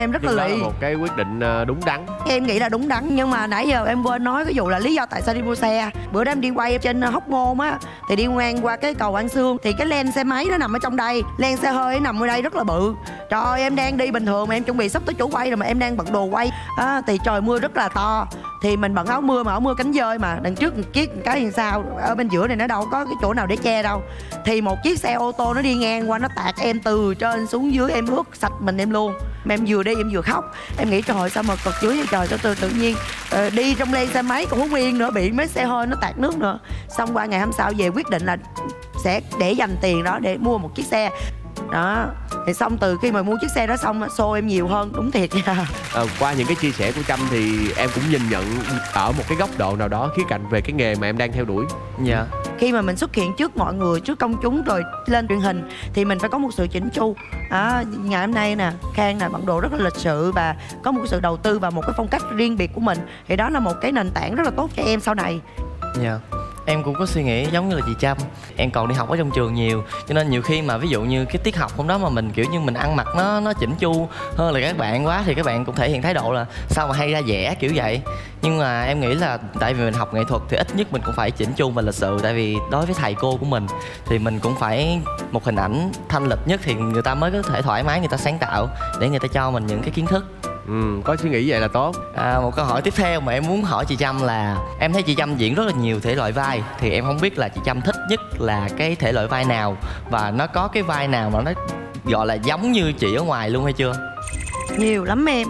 Em rất là đó là lì. một cái quyết định đúng đắn. Em nghĩ là đúng đắn, nhưng mà nãy giờ em quên nói cái vụ là lý do tại sao đi mua xe. Bữa đó em đi quay trên Hóc Môn á, thì đi ngang qua cái cầu An Sương, thì cái len xe máy nó nằm ở trong đây, len xe hơi nó nằm ở đây rất là bự. Trời ơi, em đang đi bình thường mà em chuẩn bị sắp tới chỗ quay rồi mà em đang bận đồ quay thì trời mưa rất là to, thì mình bận áo mưa mà áo mưa cánh dơi mà đằng trước một chiếc một cái đằng sau, ở bên giữa này nó đâu có cái chỗ nào để che đâu, thì một chiếc xe ô tô nó đi ngang qua, nó tạt em từ trên xuống dưới, em ướt sạch mình em luôn. Mà em vừa đi em vừa khóc, em nghĩ trời ơi, sao mà cực dưới vậy trời, tự nhiên đi trong len xe máy còn không yên nữa, bị mấy xe hơi nó tạt nước nữa. Xong qua ngày hôm sau về quyết định là sẽ để dành tiền đó để mua một chiếc xe đó. Thì xong từ khi mà mua chiếc xe đó xong xô em nhiều hơn, đúng thiệt nha. Qua những cái chia sẻ của Trâm thì em cũng nhìn nhận ở một cái góc độ nào đó khía cạnh về cái nghề mà em đang theo đuổi. Dạ. Khi mà mình xuất hiện trước mọi người, trước công chúng rồi lên truyền hình thì mình phải có một sự chỉnh chu. Ngày hôm nay nè, Khang nè, bận đồ rất là lịch sự và có một sự đầu tư và một cái phong cách riêng biệt của mình, thì đó là một cái nền tảng rất là tốt cho em sau này. Dạ. Em cũng có suy nghĩ giống như là chị Trâm. Em còn đi học ở trong trường nhiều, cho nên nhiều khi mà ví dụ như cái tiết học hôm đó mà mình kiểu như mình ăn mặc nó chỉnh chu hơn là các bạn quá, thì các bạn cũng thể hiện thái độ là sao mà hay ra vẻ kiểu vậy. Nhưng mà em nghĩ là tại vì mình học nghệ thuật thì ít nhất mình cũng phải chỉnh chu và lịch sự. Tại vì đối với thầy cô của mình thì mình cũng phải một hình ảnh thanh lịch nhất thì người ta mới có thể thoải mái, người ta sáng tạo để người ta cho mình những cái kiến thức. Có suy nghĩ vậy là tốt. Một câu hỏi tiếp theo mà em muốn hỏi chị Trâm là em thấy chị Trâm diễn rất là nhiều thể loại vai, thì em không biết là chị Trâm thích nhất là cái thể loại vai nào, và nó có cái vai nào mà nó gọi là giống như chị ở ngoài luôn hay chưa? Nhiều lắm em.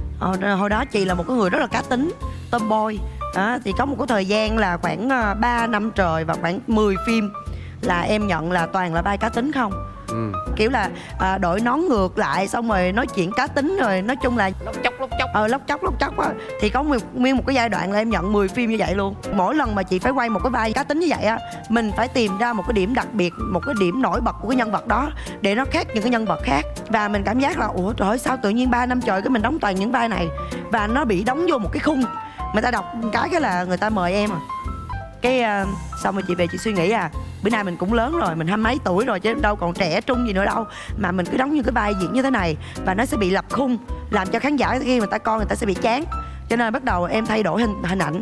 Hồi đó chị là một cái người rất là cá tính, tomboy. Thì có một cái thời gian là khoảng 3 năm trời và khoảng 10 phim là em nhận là toàn là vai cá tính không. Kiểu là đội nón ngược lại, xong rồi nói chuyện cá tính, rồi nói chung là lóc chóc á. Thì có nguyên một cái giai đoạn là em nhận 10 phim như vậy luôn. Mỗi lần mà chị phải quay một cái vai cá tính như vậy á, mình phải tìm ra một cái điểm đặc biệt, một cái điểm nổi bật của cái nhân vật đó để nó khác những cái nhân vật khác. Và mình cảm giác là ủa trời ơi, sao tự nhiên 3 năm trời cái mình đóng toàn những vai này, và nó bị đóng vô một cái khung. Người ta đọc cái là người ta mời em cái xong rồi chị về chị suy nghĩ bữa nay mình cũng lớn rồi, mình 20 mấy tuổi rồi chứ đâu còn trẻ trung gì nữa đâu, mà mình cứ đóng như cái vai diễn như thế này và nó sẽ bị lập khung, làm cho khán giả khi người ta coi người ta sẽ bị chán. Cho nên bắt đầu em thay đổi hình ảnh,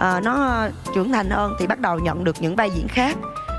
nó trưởng thành hơn thì bắt đầu nhận được những vai diễn khác.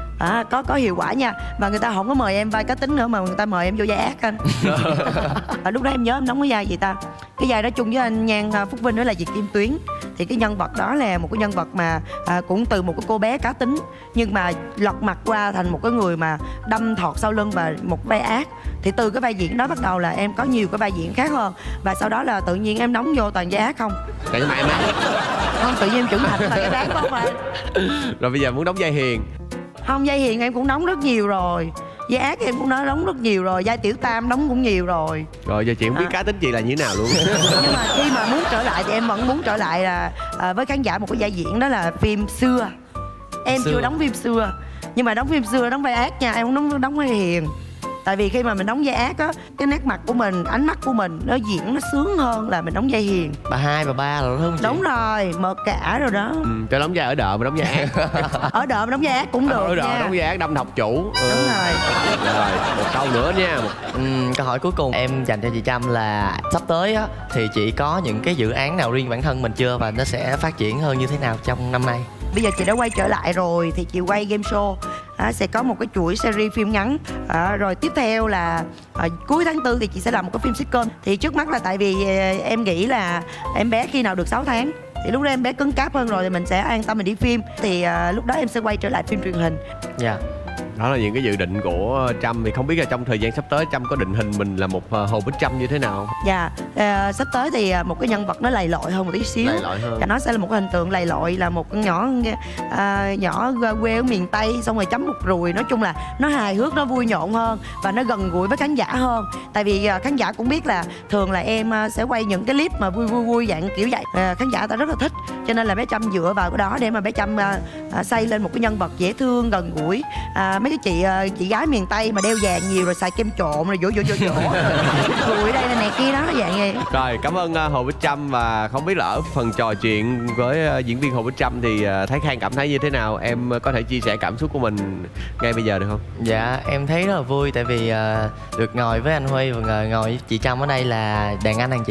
Có hiệu quả nha. Và người ta không có mời em vai cá tính nữa mà người ta mời em vô vai ác anh. Lúc đó em nhớ em đóng cái vai gì ta, cái vai đó chung với anh Nhan Phúc Vinh đó là Diệt Kim Tuyến. Thì cái nhân vật đó là một cái nhân vật mà cũng từ một cái cô bé cá tính nhưng mà lật mặt qua thành một cái người mà đâm thọt sau lưng và một vai ác. Thì từ cái vai diễn đó bắt đầu là em có nhiều cái vai diễn khác hơn, và sau đó là tự nhiên em đóng vô toàn vai ác không. Tại mà em Không, tự nhiên em trưởng thành là cái đáng không mà. Rồi bây giờ muốn đóng vai hiền. Không, vai hiền em cũng đóng rất nhiều rồi, vai ác em cũng đã đóng rất nhiều rồi, vai tiểu tam đóng cũng nhiều rồi. Rồi giờ chị không biết cá tính chị là như thế nào luôn. Nhưng mà khi mà muốn trở lại thì em vẫn muốn trở lại là với khán giả một cái vai diễn đó là phim xưa. Em chưa đóng phim xưa, nhưng mà đóng phim xưa đóng vai ác nha, em không đóng vai hiền. Tại vì khi mà mình đóng vai ác á, cái nét mặt của mình, ánh mắt của mình nó diễn nó sướng hơn là mình đóng vai hiền. Bà 2, bà 3 rồi đúng không chị? Đúng rồi, mờ cả rồi đó. Cho đóng vai ở đợ mà đóng vai ác. Ở đợ mà đóng vai ác cũng được ở đợ nha. đóng vai ác đâm thọc chủ. Đúng rồi. Rồi một câu nữa nha. Câu hỏi cuối cùng em dành cho chị Trâm là sắp tới á, thì chị có những cái dự án nào riêng bản thân mình chưa, và nó sẽ phát triển hơn như thế nào trong năm nay? Bây giờ chị đã quay trở lại rồi thì chị quay game show, sẽ có một cái chuỗi series phim ngắn, rồi tiếp theo là cuối tháng 4 thì chị sẽ làm một cái phim sitcom. Thì trước mắt là tại vì em nghĩ là em bé khi nào được 6 tháng thì lúc đó em bé cứng cáp hơn rồi thì mình sẽ an tâm mình đi phim, thì lúc đó em sẽ quay trở lại phim truyền hình. Dạ. Đó là những cái dự định của Trâm. Thì không biết là trong thời gian sắp tới Trâm có định hình mình là một Hồ Bích Trâm như thế nào? Dạ, sắp tới thì một cái nhân vật nó lầy lội hơn một tí xíu. Lầy lội hơn. Và nó sẽ là một cái hình tượng lầy lội, là một con nhỏ quê ở miền Tây, xong rồi chấm một ruồi. Nói chung là nó hài hước, nó vui nhộn hơn và nó gần gũi với khán giả hơn. Tại vì khán giả cũng biết là thường là em sẽ quay những cái clip mà vui dạng kiểu vậy, khán giả ta rất là thích. Cho nên là bé Trâm dựa vào cái đó để mà bé Trâm xây lên một cái nhân vật dễ thương, gần gũi, mấy cái chị gái miền Tây mà đeo vàng nhiều rồi xài kem trộn rồi vỗ cười đây này kia đó dạng vậy. Rồi, cảm ơn Hồ Bích Trâm. Và không biết là ở phần trò chuyện với diễn viên Hồ Bích Trâm thì Thái Khang cảm thấy như thế nào? Em có thể chia sẻ cảm xúc của mình ngay bây giờ được không? Dạ em thấy rất là vui tại vì được ngồi với anh Huy và ngồi với chị Trâm ở đây là đàn anh đàn chị